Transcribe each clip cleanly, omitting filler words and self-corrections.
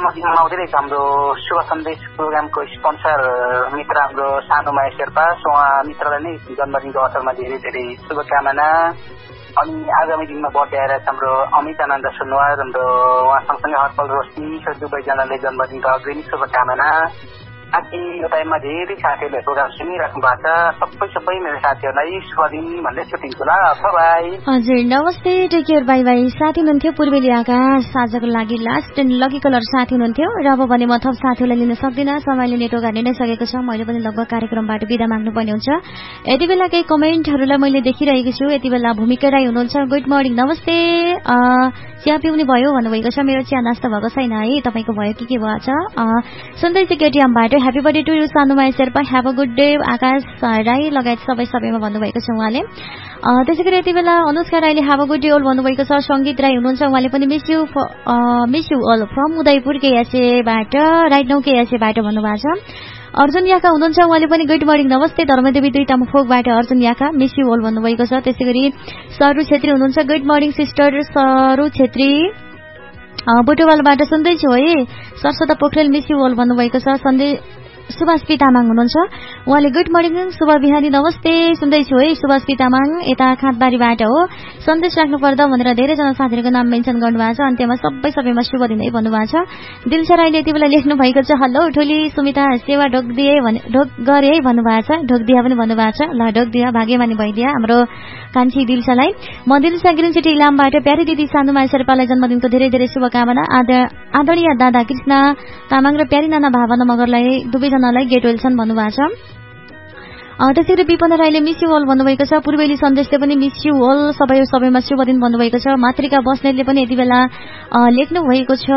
जन्मदिनमा आउँदै रहेछ हाम्रो शुभ सन्देश प्रोग्रामको स्पोन्सर मित्र हाम्रो सानुमाया शेर्पा। उहाँ मित्रलाई नै जन्मदिनको अवसरमा धेरै धेरै शुभकामना। अनि आगामी दिनमा बर्थडे आइरहेछ हाम्रो अमित आनन्द सुनवार, हाम्रो उहाँ सँगसँगै हर्पल रोशनी दुवैजनाले जन्मदिनको अग्रिम शुभकामना। साथी यो टाइममा धेरै साथीहरूले प्रोग्राम सुनिराख्नु भएको छ। सबै मेरो साथीहरूलाई शुभ दिन भन्दै छुट्टिन्छु ल। बाई। हजुर नमस्ते, टेक केयर, बाई बाई। साथी हुनुहुन्थ्यो पूर्वेली आकाश, आजको लागि लास्ट एन्ड लकी कलर साथी हुनुहुन्थ्यो। र अब भने म थप साथीहरूलाई लिन सक्दिनँ, समयले नेटवर्क हाल्ने नै सकेको छ। मैले पनि लगभग कार्यक्रमबाट बिदा माग्नुपर्ने हुन्छ। यति बेला केही कमेन्टहरूलाई मैले देखिरहेको छु। यति बेला भूमिका राई हुनुहुन्छ, गुड मर्निङ, नमस्ते। चिया पिउने भयो भन्नुभएको छ। मेरो चिया नास्ता भएको छैन है, तपाईँको भयो के भएछ? सुन्दैछु केटिएमबाट happy birthday to you सानुमाया Sherpa, have a good day आकाश राई लगायत सबैमा भन्नुभएको छ उहाँले। त्यसै गरी यति बेला अनुष्का राईले ह्याभ अ गुड डे ओल भन्नुभएको छ। सङ्गीत राई हुनुहुन्छ, उहाँले पनि miss you all from Udaipur केएसएबाट, right now केएसएबाट भन्नुभएको छ। अर्जुन याका हुनुहुन्छ, उहाँले पनि गुड मर्निङ नमस्ते। धर्मदेवी दुईटा मुखोकबाट अर्जुन याका मिस यु ओल भन्नुभएको छ। त्यसै गरी सरू छेत्री हुनुहुन्छ, गुड मर्निङ सिस्टर सरू छेत्री बुटोवालबाट सुन्दैछु है। सरस्वता पोखरेल मिस यु ओल भन्नुभएको छ। सुभाष पी तामाङ हुनुहुन्छ, उहाँले गुड मर्निङ शुभ बिहानी नमस्ते सुन्दैछु है। सुभाष पी तामाङ यता खाँदबारीबाट हो। सन्देश राख्नु पर्दा भनेर धेरैजना साथीहरूको नाम मेन्सन गर्नुभएको छ। अन्त्यमा सबैमा शुभ दिन है भन्नुभएको छ। दिलसा राईले यति बेला लेख्नु भएको छ, हेलो ठोली सुमिता सेवा ढोक गरे है भन्नुभएको छ। ढोकदिया पनि भन्नुभएको छ। ल ढोकदिया भाग्यमानी भइदिया हाम्रो कान्छी दिलसालाई। म दिलसा ग्रिन सिटी इलामबाट प्यारी दिदी सानुमाया शेर्पालाई जन्मदिनको धेरै धेरै शुभकामना। आदरणीय दादा कृष्ण तामाङ र प्यारी नाना भावना मगरलाई दुवैजनालाई गेट वेलसन भन्नुभएको छ। त्यसै गरी विपन राईले मिस यु ओल भन्नुभएको छ। पूर्वेली सन्देशले पनि मिस यु ओल सबैमा शुभ दिन भन्नुभएको छ। मातृका बस्नेतले पनि यति बेला लेख्नु भएको छ,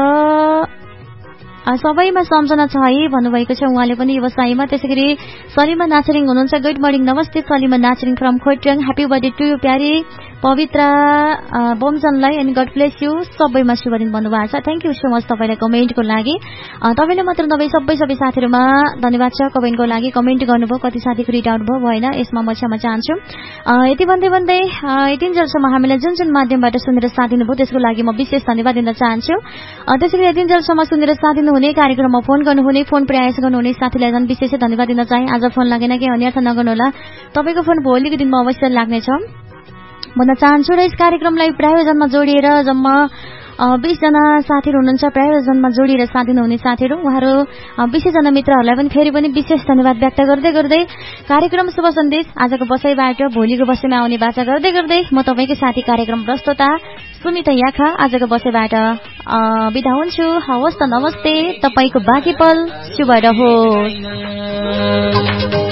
सबैमा सम्झना छ है भन्नुभएको छ उहाँले पनि व्यवसायमा। त्यसै गरी सलिमा नाचरिङ हुनुहुन्छ, गुड मर्निङ नमस्ते Salima नाचरिङ from खोटरङ, happy birthday to you प्यारी पवित्रा बोमजनलाई एन्ड गड ब्लेस यु, सबैमा शुभ दिन भन्नुभएको छ। थ्याङ्क यू सो मच तपाईँलाई कमेन्टको लागि। तपाईँले मात्र नभए सबै साथीहरूमा धन्यवाद छ कमेन्टको लागि। कमेन्ट गर्नुभयो, कति साथीको रिड आउट भयो भएन, यसमा म क्षमा चाहन्छु। यति भन्दै यतिन्जेलसम्म हामीलाई जुन माध्यमबाट सुनेर साथ दिनुभयो त्यसको लागि म विशेष धन्यवाद दिन चाहन्छु। त्यसै गरी यतिन्जेलसम्म सुनेर साथ दिनुहुने, कार्यक्रममा फोन गर्नुहुने, फोन प्रयास गर्नुहुने साथीलाई झन् विशेष धन्यवाद दिन चाहे। आज फोन लागेन कि अन्यथा नगर्नुहोला, तपाईँको फोन भोलिको दिनमा अवश्य लाग्नेछ भन्न चाहन्छु। र यस कार्यक्रमलाई प्रायोजनमा जोडिएर जम्मा 20 जना साथीहरू हुनुहुन्छ, प्रायोजनमा जोडिएर साथ दिनुहुने साथीहरू, उहाँहरू 20 जना मित्रहरूलाई पनि फेरि पनि विशेष धन्यवाद व्यक्त गर्दै कार्यक्रम शुभ सन्देश आजको बसाइबाट भोलिको बसाइमा आउने बाचा गर्दै म तपाईँकै साथी कार्यक्रम प्रस्तुता सुमिता याखा आजको बसाइबाट बिदा हुन्छु। हवस् त, नमस्ते। तपाईँको बाँकी पल शुभ रहोस्।